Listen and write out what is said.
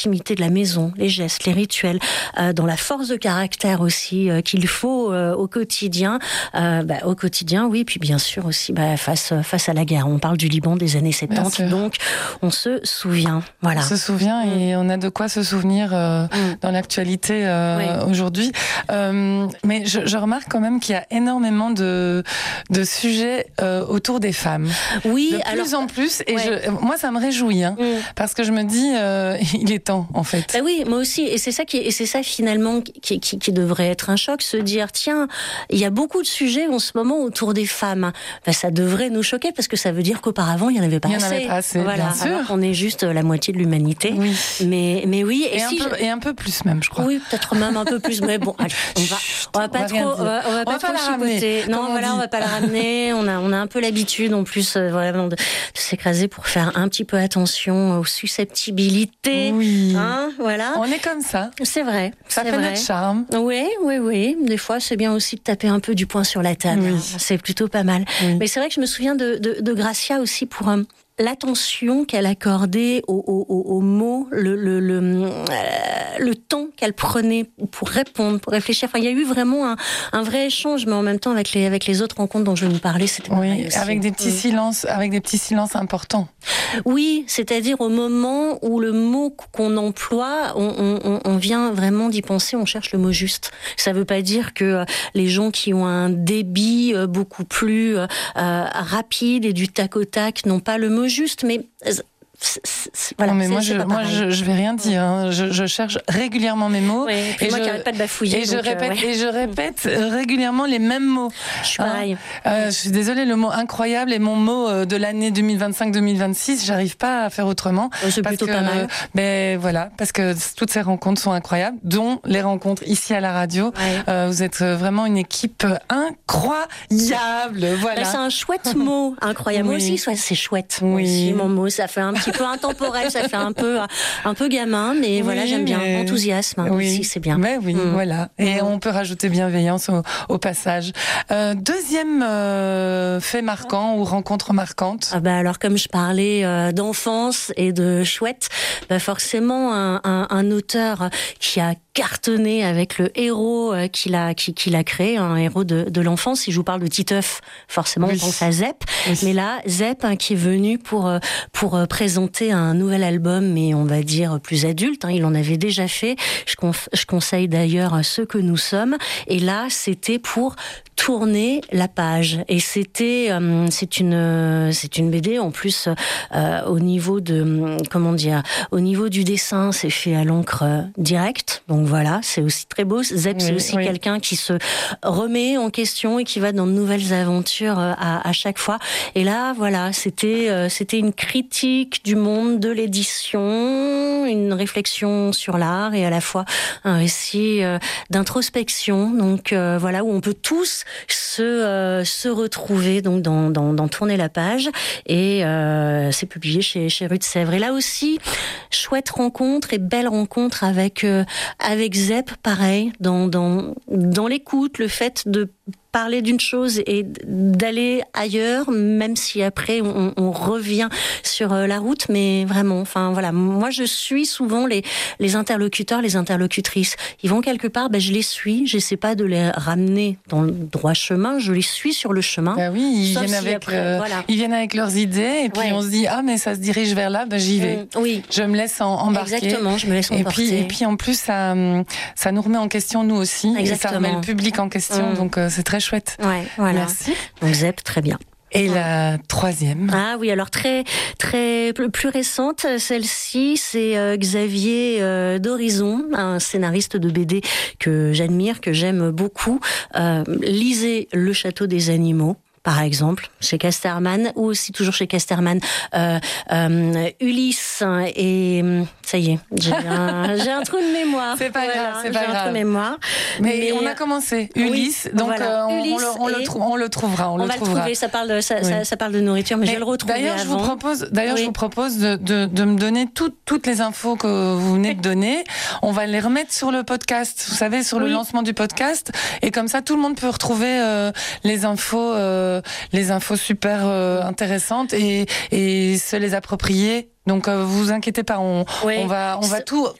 de la maison, les gestes, les rituels, dans la force de caractère aussi qu'il faut au quotidien. Au quotidien, oui, puis bien sûr aussi face à la guerre. On parle du Liban des années 70, donc on se souvient. Voilà. On se souvient et on a de quoi se souvenir dans l'actualité aujourd'hui. Mais je remarque quand même qu'il y a énormément de sujets autour des femmes. Oui, de plus en plus. Et moi, ça me réjouit, parce que je me dis, il est temps, en fait. Oui, moi aussi. Et c'est ça finalement qui devrait être un choc, se dire, tiens, il y a beaucoup de sujets en ce moment autour des femmes. Ça devrait nous choquer parce que ça veut dire qu'auparavant, il n'y en avait pas assez. Il n'y en avait pas assez, voilà. bien sûr. Alors qu'on est juste la moitié de l'humanité. Oui. Mais oui. Et un peu plus même, je crois. Oui, peut-être même un peu plus. Mais bon, allez, on va pas trop la ramener. Non, voilà, on va pas la ramener. On a un peu l'habitude, en plus, de s'écraser pour faire un petit peu attention aux susceptibilité. Oui. Voilà. On est comme ça. C'est vrai. Ça fait notre charme. Oui. Des fois, c'est bien aussi de taper un peu du poing sur la table. Oui. C'est plutôt pas mal. Oui. Mais c'est vrai que je me souviens de Gracia aussi pour l'attention qu'elle accordait aux mots, le temps qu'elle prenait pour répondre, pour réfléchir. Enfin, il y a eu vraiment un vrai échange, mais en même temps avec les autres rencontres dont je vais vous parler, c'était pareil aussi. Avec des petits silences, importants. Oui, c'est-à-dire au moment où le mot qu'on emploie, on vient vraiment d'y penser, on cherche le mot juste. Ça veut pas dire que les gens qui ont un débit beaucoup plus rapide et du tac au tac n'ont pas le mot juste, mais voilà. Non, mais moi je vais rien dire. Je cherche régulièrement mes mots. Oui, et moi qui n'arrête pas de bafouiller. Et je répète régulièrement les mêmes mots. Je suis pareil. Je suis désolée, le mot incroyable est mon mot de l'année 2025-2026. J'arrive pas à faire autrement. C'est plutôt pas mal. Mais voilà, parce que toutes ces rencontres sont incroyables, dont les rencontres ici à la radio. Ouais. Vous êtes vraiment une équipe incroyable. Voilà. C'est un chouette mot, incroyable. Moi aussi, c'est chouette. Oui. Aussi, mon mot, ça fait un petit peu intemporel, ça fait un peu gamin, mais voilà, j'aime bien. Enthousiasme aussi, c'est bien. Mais oui, voilà. Et on peut rajouter bienveillance au passage. Deuxième fait marquant ou rencontre marquante. Alors, comme je parlais d'enfance et de chouette, forcément un auteur qui a cartonné avec le héros qu'il a créé, un héros de l'enfance. Si je vous parle de Titeuf, forcément on pense à Zep. Oui. Mais là, Zep qui est venu pour présenter un nouvel album, mais on va dire plus adulte. Il en avait déjà fait. Je conseille d'ailleurs Ceux que nous sommes. Et là, c'était pour tourner la page. Et c'est une BD en plus au niveau du dessin, c'est fait à l'encre directe. Donc voilà, c'est aussi très beau. Zep, c'est aussi quelqu'un qui se remet en question et qui va dans de nouvelles aventures à chaque fois. Et là, voilà, c'était une critique du monde de l'édition, une réflexion sur l'art et à la fois un récit d'introspection. Donc voilà, où on peut tous se retrouver donc dans Tourner la page, et c'est publié chez Rue de Sèvres. Et là aussi, chouette rencontre et belle rencontre avec Zep, pareil, dans l'écoute, le fait de parler d'une chose et d'aller ailleurs, même si après on revient sur la route, mais vraiment, enfin voilà, moi je suis souvent les interlocuteurs, les interlocutrices. Ils vont quelque part, je les suis, j'essaie pas de les ramener dans le droit chemin, je les suis sur le chemin. Oui, ils viennent avec leurs idées, et puis on se dit mais ça se dirige vers là, j'y vais. Oui. Je me laisse embarquer. Exactement, je me laisse emporter. Et puis en plus ça nous remet en question nous aussi. Exactement. Et ça remet le public en question, donc c'est très chouette. Ouais, voilà. Merci. Donc Zep, très bien. Et la troisième. Ah oui, alors très plus récente, celle-ci, c'est Xavier d'Horizon, un scénariste de BD que j'admire, que j'aime beaucoup. Lisez Le Château des animaux, par exemple, chez Casterman, ou aussi toujours chez Casterman, Ulysse, et ça y est, j'ai un trou de mémoire. C'est pas grave, c'est pas grave. Un trou de mémoire. Mais on a commencé. Ulysse, donc voilà. On le trouvera. On va le trouver. Ça parle de nourriture, mais je vais le retrouver d'ailleurs, avant. Je vous propose de me donner toutes les infos que vous venez de donner. On va les remettre sur le podcast, vous savez, sur le lancement du podcast, et comme ça, tout le monde peut retrouver les infos les infos super intéressantes et se les approprier. Donc vous inquiétez pas, on va tout